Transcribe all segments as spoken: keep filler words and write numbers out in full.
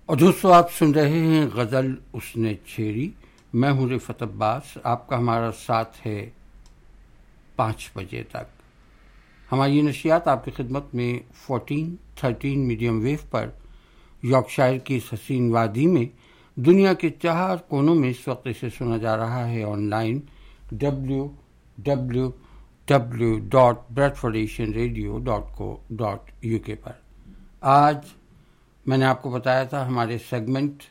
اور دوستو آپ سن رہے ہیں غزل اس نے چھیڑی. میں ہوں رفعت عباس. آپ کا ہمارا ساتھ ہے پانچ بجے تک. ہماری یہ نشریات آپ کی خدمت میں فورٹین تھرٹین میڈیم ویو پر یارکشائر کی اس حسین وادی میں دنیا کے چار کونوں میں اس وقت اسے سنا جا رہا ہے on line W W W dot Bradford Asian radio dot کو ڈاٹ یو کے پر. آج میں نے آپ کو بتایا تھا ہمارے سیگمنٹ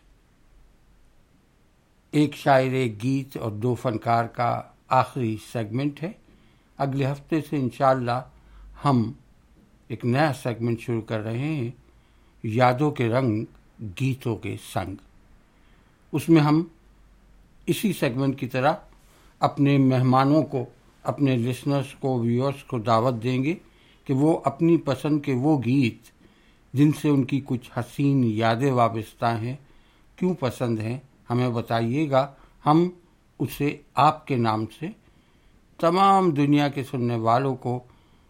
ایک شاعر ایک گیت اور دو فنکار کا آخری سیگمنٹ ہے. اگلے ہفتے سے انشاءاللہ ہم ایک نیا سیگمنٹ شروع کر رہے ہیں، یادوں کے رنگ گیتوں کے سنگ. اس میں ہم اسی سیگمنٹ کی طرح اپنے مہمانوں کو، اپنے لسنرز کو، ویورز کو دعوت دیں گے کہ وہ اپنی پسند کے وہ گیت جن سے ان کی کچھ حسین یادیں وابستہ ہیں، کیوں پسند ہیں، ہمیں بتائیے گا. ہم اسے آپ کے نام سے تمام دنیا کے سننے والوں کو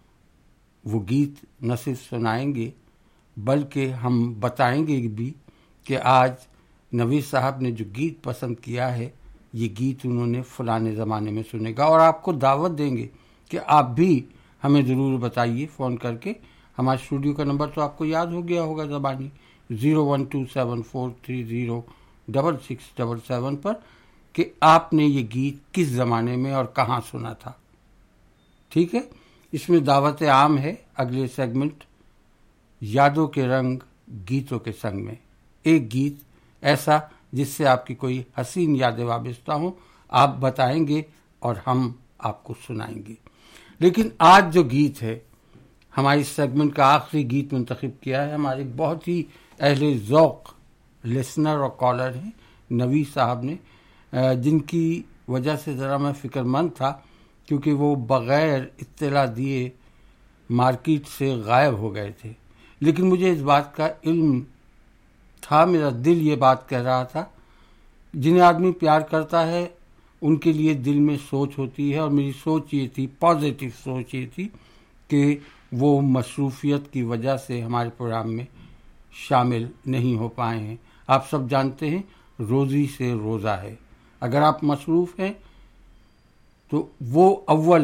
وہ گیت نہ صرف سنائیں گے بلکہ ہم بتائیں گے بھی کہ آج نوید صاحب نے جو گیت پسند کیا ہے یہ گیت انہوں نے فلانے زمانے میں سنے گا. اور آپ کو دعوت دیں گے کہ آپ بھی ہمیں ضرور بتائیے فون کر کے. ہمارے اسٹوڈیو کا نمبر تو آپ کو یاد ہو گیا ہوگا زبانی، zero one to seven four three zero double six double seven پر، کہ آپ نے یہ گیت کس زمانے میں اور کہاں سنا تھا. ٹھیک ہے، اس میں دعوت عام ہے. اگلے سیگمنٹ یادوں کے رنگ گیتوں کے سنگ میں ایک گیت ایسا جس سے آپ کی کوئی حسین یادیں وابستہ ہوں آپ بتائیں گے اور ہم آپ کو سنائیں گے. لیکن آج جو گیت ہے، ہماری سیگمنٹ کا آخری گیت منتخب کیا ہے ہمارے بہت ہی اہل ذوق لسنر اور کالر ہیں نوید صاحب نے، جن کی وجہ سے ذرا میں فکر مند تھا کیونکہ وہ بغیر اطلاع دیے مارکیٹ سے غائب ہو گئے تھے. لیکن مجھے اس بات کا علم تھا، میرا دل یہ بات کہہ رہا تھا، جنہیں آدمی پیار کرتا ہے ان کے لیے دل میں سوچ ہوتی ہے. اور میری سوچ یہ تھی، پازیٹیو سوچ یہ تھی کہ وہ مصروفیت کی وجہ سے ہمارے پروگرام میں شامل نہیں ہو پائے ہیں. آپ سب جانتے ہیں روزی سے روزہ ہے. اگر آپ مصروف ہیں تو وہ اول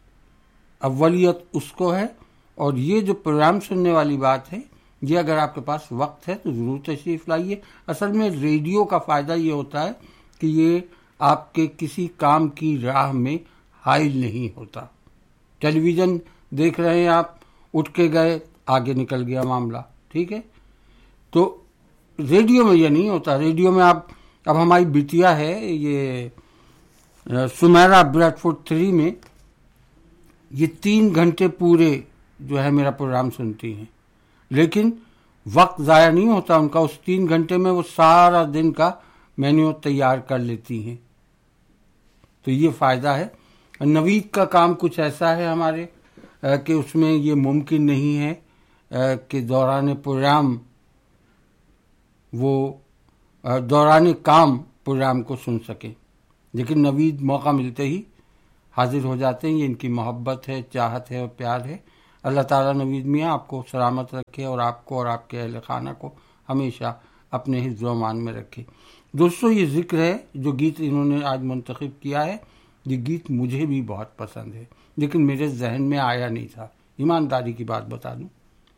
اولیت اس کو ہے. اور یہ جو پروگرام سننے والی بات ہے، یہ اگر آپ کے پاس وقت ہے تو ضرور تشریف لائیے. اصل میں ریڈیو کا فائدہ یہ ہوتا ہے کہ یہ آپ کے کسی کام کی راہ میں حائل نہیں ہوتا. ٹیلی ویژن دیکھ رہے ہیں آپ، اٹھ کے گئے، آگے نکل گیا معاملہ. ٹھیک ہے، تو ریڈیو میں یہ نہیں ہوتا. ریڈیو میں آپ، اب ہماری بٹیا ہے یہ سمیرا بریڈفورڈ تھری میں، یہ تین گھنٹے پورے جو ہے میرا پروگرام سنتی ہیں، لیکن وقت ضائع نہیں ہوتا ان کا. اس تین گھنٹے میں وہ سارا دن کا مینیو تیار کر لیتی ہیں. تو یہ فائدہ ہے. نوید کا کام کچھ ایسا ہے ہمارے کہ اس میں یہ ممکن نہیں ہے کہ دوران پروگرام وہ دوران کام پروگرام کو سن سکیں. لیکن نوید موقع ملتے ہی حاضر ہو جاتے ہیں. یہ ان کی محبت ہے، چاہت ہے اور پیار ہے. اللہ تعالیٰ نوید میاں آپ کو سلامت رکھے اور آپ کو اور آپ کے اہل خانہ کو ہمیشہ اپنے حفظ و امان میں رکھے. دوستو یہ ذکر ہے جو گیت انہوں نے آج منتخب کیا ہے، یہ گیت مجھے بھی بہت پسند ہے لیکن میرے ذہن میں آیا نہیں تھا. ایمانداری کی بات بتا دوں،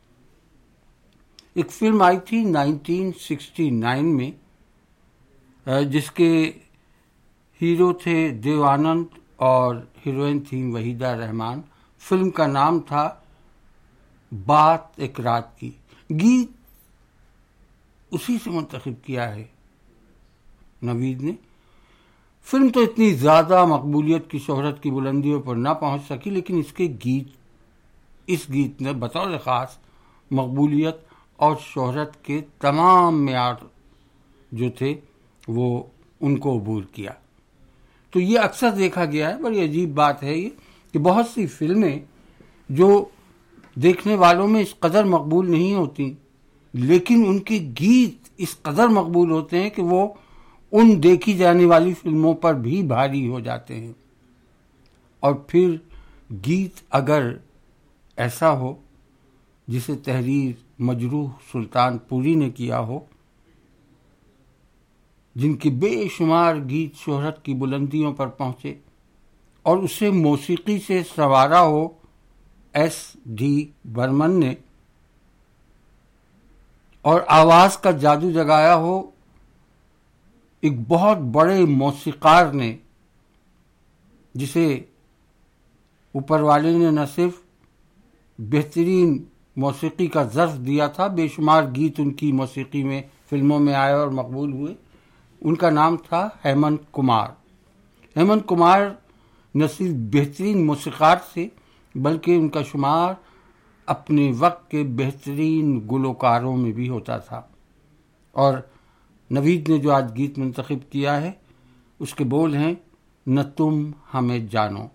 ایک فلم آئی تھی نائنٹین سکسٹی نائن میں جس کے ہیرو تھے دیو آنند اور ہیروئن تھی وحیدہ رحمان. فلم کا نام تھا بات ایک رات کی. گیت اسی سے منتخب کیا ہے نوید نے. فلم تو اتنی زیادہ مقبولیت کی، شہرت کی بلندیوں پر نہ پہنچ سکی، لیکن اس کے گیت اس گیت نے بطور خاص مقبولیت اور شہرت کے تمام معیار جو تھے وہ ان کو عبور کیا. تو یہ اکثر دیکھا گیا ہے، بڑی عجیب بات ہے یہ کہ بہت سی فلمیں جو دیکھنے والوں میں اس قدر مقبول نہیں ہوتی لیکن ان کے گیت اس قدر مقبول ہوتے ہیں کہ وہ ان دیکھی جانے والی فلموں پر بھی بھاری ہو جاتے ہیں. اور پھر گیت اگر ایسا ہو جسے تحریر مجروح سلطان پوری نے کیا ہو جن کے بے شمار گیت شہرت کی بلندیوں پر پہنچے، اور اسے موسیقی سے سنوارا ہو ایس ڈی برمن نے، اور آواز کا جادو جگایا ہو ایک بہت بڑے موسیقار نے، جسے اوپر والے نے نہ صرف بہترین موسیقی کا ظرف دیا تھا، بے شمار گیت ان کی موسیقی میں فلموں میں آئے اور مقبول ہوئے. ان کا نام تھا ہیمنت کمار. ہیمنت کمار نہ صرف بہترین موسیقار تھے بلکہ ان کا شمار اپنے وقت کے بہترین گلوکاروں میں بھی ہوتا تھا. اور نوید نے جو آج گیت منتخب کیا ہے اس کے بول ہیں نہ تم ہمیں جانو.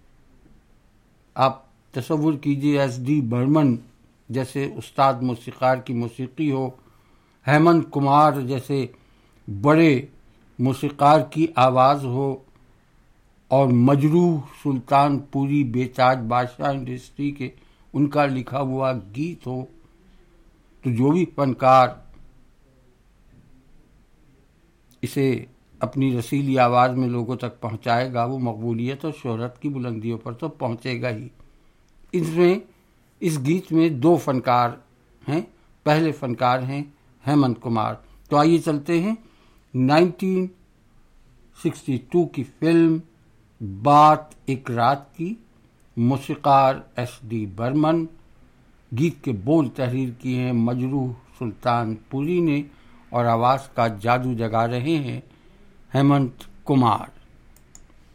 آپ تصور کیجئے ایس ڈی برمن جیسے استاد موسیقار کی موسیقی ہو، ہیمنت کمار جیسے بڑے موسیقار کی آواز ہو، اور مجروح سلطان پوری بے تاج بادشاہ انڈسٹری کے ان کا لکھا ہوا گیت ہو، تو جو بھی فنکار اسے اپنی رسیلی آواز میں لوگوں تک پہنچائے گا وہ مقبولیت اور شہرت کی بلندیوں پر تو پہنچے گا ہی. اس میں اس گیت میں دو فنکار ہیں. پہلے فنکار ہیں ہیمنت کمار. تو آئیے چلتے ہیں نائنٹین سکسٹی ٹو کی فلم بات ایک رات کی. موسیقار ایس ڈی برمن، گیت کے بول تحریر کیے ہیں مجروح سلطان پوری نے، اور آواز کا جادو جگا رہے ہیں ہیمنت کمار.